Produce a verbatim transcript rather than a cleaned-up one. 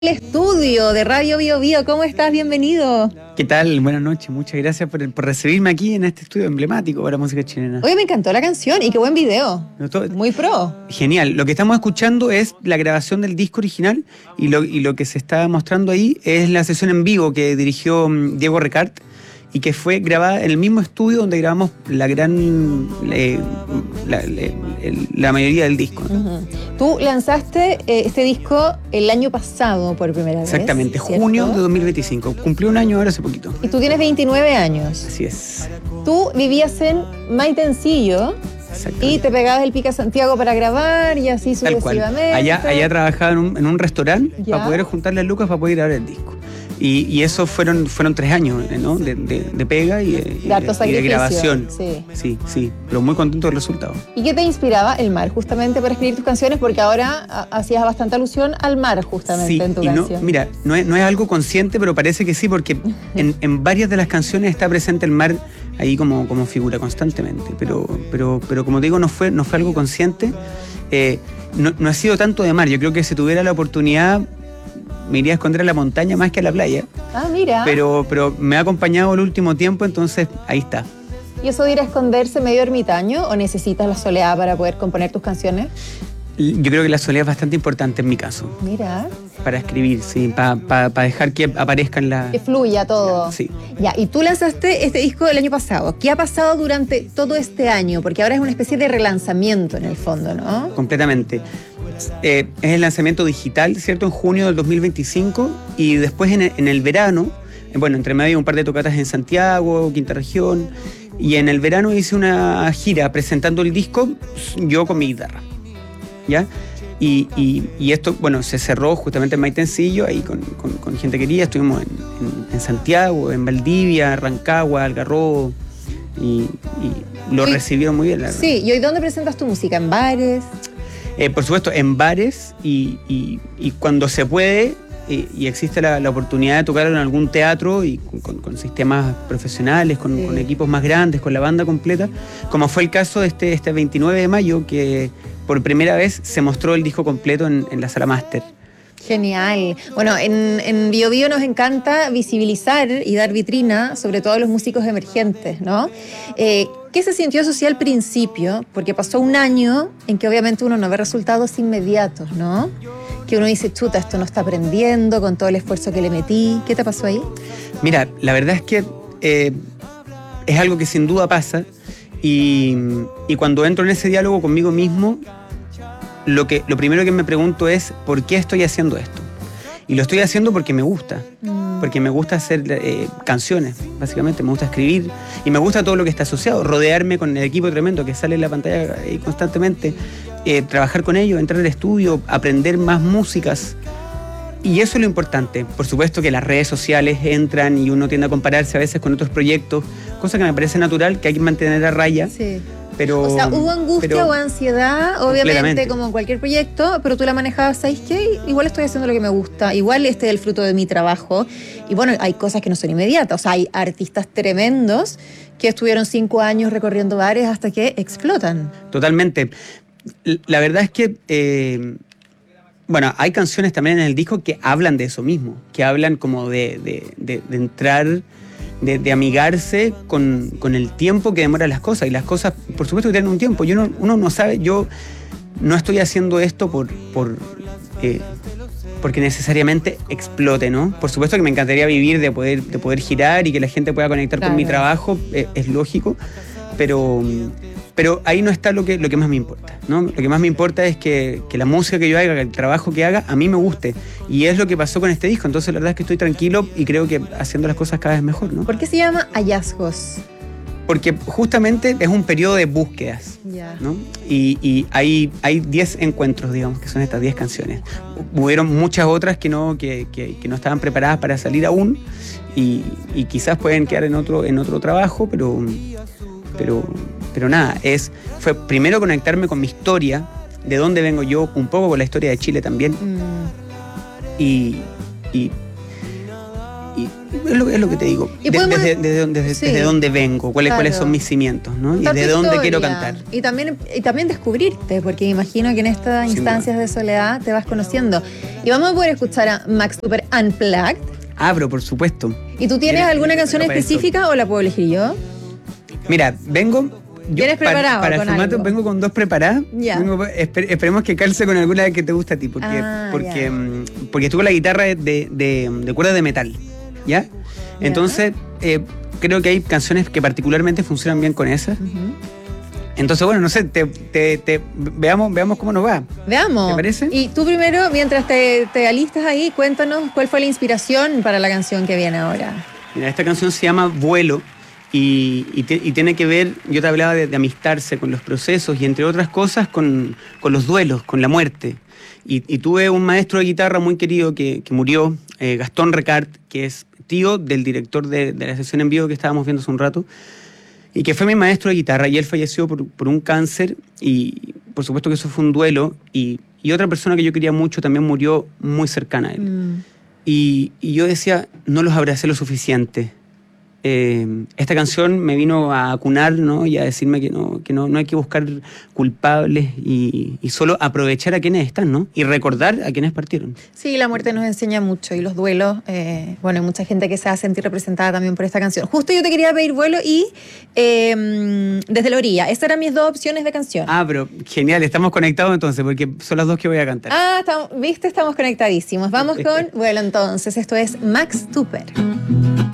El estudio de Radio Bio Bio, ¿cómo estás? Bienvenido. ¿Qué tal? Buenas noches, muchas gracias por, por recibirme aquí en este estudio emblemático para música chilena. Oye, me encantó la canción y qué buen video. Todo, Muy pro. Genial, lo que estamos escuchando es la grabación del disco original y lo, y lo que se está mostrando ahí es la sesión en vivo que dirigió Diego Recart y que fue grabada en el mismo estudio donde grabamos la gran eh, la, la, la mayoría del disco, ¿no? Uh-huh. Tú lanzaste eh, este disco el año pasado por primera vez. Exactamente, ¿cierto? junio de dos mil veinticinco. Cumplió un año ahora hace poquito. Y tú tienes veintinueve años. Así es. Tú vivías en Maitencillo y te pegabas el pica a Santiago para grabar y así Tal sucesivamente. Cual. Allá, allá trabajaba en un, en un restaurante para poder juntar las lucas para poder grabar el disco. Y, y eso fueron, fueron tres años, ¿no? de, de, de pega y, de, y, de, y de grabación. Sí. sí, sí, pero muy contento del resultado. ¿Y qué te inspiraba el mar justamente para escribir tus canciones? Porque ahora hacías bastante alusión al mar justamente sí, en tu y canción. No, mira, no es, no es algo consciente, pero parece que sí, porque en, en varias de las canciones está presente el mar ahí como, como figura constantemente. Pero, pero, pero como te digo, no fue, no fue algo consciente. Eh, no, no ha sido tanto de mar. Yo creo que si tuviera la oportunidad me iría a esconder a la montaña más que a la playa. Ah, mira. Pero, pero me ha acompañado el último tiempo, entonces ahí está. ¿Y eso de ir a esconderse medio ermitaño o necesitas la soledad para poder componer tus canciones? Yo creo que la soledad es bastante importante en mi caso. Mira. Para escribir, sí, para pa, pa dejar que aparezcan las... Que fluya todo. Sí. Ya, y tú lanzaste este disco el año pasado. ¿Qué ha pasado durante todo este año? Porque ahora es una especie de relanzamiento en el fondo, ¿no? Completamente. Eh, es el lanzamiento digital, ¿cierto? En junio del dos mil veinticinco y después en el, en el verano, bueno, entre medio un par de tocatas en Santiago, Quinta Región, y en el verano hice una gira presentando el disco yo con mi guitarra, ¿ya? Y, y, y esto, bueno, se cerró justamente en Maitencillo, ahí con, con, con gente querida, estuvimos en, en, en Santiago, en Valdivia, Rancagua, Algarrobo, y, y lo y, recibieron muy bien, la verdad. Sí, ¿y hoy dónde presentas tu música? ¿En bares? Eh, por supuesto, en bares y, y, y cuando se puede y, y existe la, la oportunidad de tocar en algún teatro y con, con sistemas profesionales, con, sí. con equipos más grandes, con la banda completa, como fue el caso de este, este veintinueve de mayo, que por primera vez se mostró el disco completo en, en la sala máster. Genial. Bueno, en, en Bio Bio nos encanta visibilizar y dar vitrina sobre todo a los músicos emergentes, ¿no? Eh, ¿Qué se sintió eso sí al principio? Porque pasó un año en que obviamente uno no ve resultados inmediatos, ¿no? Que uno dice, chuta, esto no está aprendiendo con todo el esfuerzo que le metí. ¿Qué te pasó ahí? Mira, la verdad es que eh, es algo que sin duda pasa y, y cuando entro en ese diálogo conmigo mismo, Lo, que, lo primero que me pregunto es ¿por qué estoy haciendo esto? Y lo estoy haciendo porque me gusta, mm. porque me gusta hacer eh, canciones, básicamente, me gusta escribir y me gusta todo lo que está asociado, rodearme con el equipo tremendo que sale en la pantalla eh, constantemente, eh, trabajar con ellos, entrar al estudio, aprender más músicas. Y eso es lo importante. Por supuesto que las redes sociales entran y uno tiende a compararse a veces con otros proyectos, cosa que me parece natural, que hay que mantener a raya. Sí. Pero, o sea, hubo angustia pero, o ansiedad, obviamente, como en cualquier proyecto, pero tú la manejabas, ¿sabes qué? Igual estoy haciendo lo que me gusta, igual este es el fruto de mi trabajo. Y bueno, hay cosas que no son inmediatas, o sea, hay artistas tremendos que estuvieron cinco años recorriendo bares hasta que explotan. Totalmente. La verdad es que, eh, bueno, hay canciones también en el disco que hablan de eso mismo, que hablan como de, de, de, de entrar... De, de amigarse con, con el tiempo que demoran las cosas. Y las cosas, por supuesto, que tienen un tiempo. Y uno, uno no sabe, yo no estoy haciendo esto por, por eh, porque necesariamente explote, ¿no? Por supuesto que me encantaría vivir de poder, de poder girar y que la gente pueda conectar claro. con mi trabajo, eh, es lógico, pero, pero ahí no está lo que, lo que más me importa, ¿no? Lo que más me importa es que, que la música que yo haga, que el trabajo que haga, a mí me guste. Y es lo que pasó con este disco. Entonces la verdad es que estoy tranquilo y creo que haciendo las cosas cada vez mejor, ¿no? ¿Por qué se llama Hallazgos? Porque justamente es un periodo de búsquedas, yeah. ¿no? Y, y hay hay diez encuentros, digamos, que son estas diez canciones. Hubieron muchas otras que no, que, que, que no estaban preparadas para salir aún y, y quizás pueden quedar en otro, en otro trabajo, pero... pero Pero nada, es, fue primero conectarme con mi historia, de dónde vengo yo, un poco con la historia de Chile también. Mm. Y, y, y es, lo, es lo que te digo. Y De- podemos- desde, desde, desde- sí. desde dónde vengo, cuáles, Claro. cuáles son mis cimientos, ¿no? Y Contar de tu dónde historia. quiero cantar. Y también, y también descubrirte, porque imagino que en estas Sin instancias de soledad te vas conociendo. Y vamos a poder escuchar a Max Super Unplugged. Abro, por supuesto. ¿Y tú tienes Mira, alguna mira, canción para eso. específica o la puedo elegir yo? Mira, vengo. Yo ¿Vienes preparado Para, para con el formato algo? vengo con dos preparadas. Ya. Vengo- esper- esperemos que calce con alguna que te guste a ti, porque, Ah, porque, ya. mm, porque estuvo la guitarra de, de, de cuerda de metal, ¿ya? Entonces, eh, creo que hay canciones que particularmente funcionan bien con esas. Ujú. Entonces, bueno, no sé, te, te- te- veamos, veamos cómo nos va. Veamos. ¿Te parece? Y tú primero, mientras te, te alistas ahí, cuéntanos cuál fue la inspiración para la canción que viene ahora. Mira, esta canción se llama Vuelo y, y te- y tiene que ver, yo te hablaba de, de amistarse con los procesos y entre otras cosas con, con los duelos, con la muerte. Y, y tuve un maestro de guitarra muy querido que, que murió, eh, Gastón Recart, que es tío del director de, de la sesión en vivo que estábamos viendo hace un rato, y que fue mi maestro de guitarra, y él falleció por, por un cáncer, y por supuesto que eso fue un duelo, y, y otra persona que yo quería mucho también murió muy cercana a él. Mm. Y, y yo decía, no los abracé lo suficiente. Eh, esta canción me vino a acunar, ¿no? Y a decirme que no, que no, no hay que buscar culpables y, y solo aprovechar a quienes están, ¿no? Y recordar a quienes partieron. Sí, la muerte nos enseña mucho y los duelos, eh, bueno, hay mucha gente que se va a sentir representada también por esta canción. Justo yo te quería pedir Vuelo y eh, Desde la orilla. Esas eran mis dos opciones de canción. Ah, pero genial, estamos conectados entonces, porque son las dos que voy a cantar. Ah, estamos- viste, estamos conectadísimos. Vamos con Vuelo entonces. Esto es Max Tuper.